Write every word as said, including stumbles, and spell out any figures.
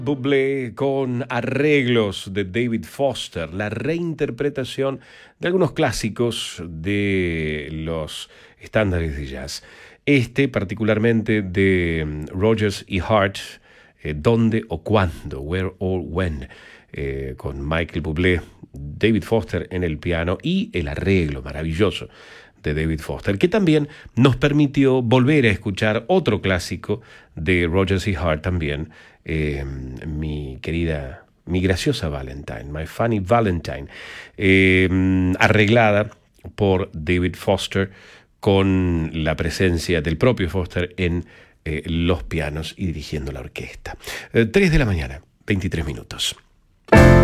Bublé con arreglos de David Foster, la reinterpretación de algunos clásicos de los estándares de jazz. Este particularmente de Rodgers y Hart, eh, ¿Dónde o cuándo? Where or when, eh, con Michael Bublé, David Foster en el piano y el arreglo maravilloso de David Foster, que también nos permitió volver a escuchar otro clásico de Rodgers y Hart también, eh, mi querida, mi graciosa Valentine, My Funny Valentine, eh, arreglada por David Foster con la presencia del propio Foster en eh, los pianos y dirigiendo la orquesta. Eh, tres de la mañana, veintitrés minutos.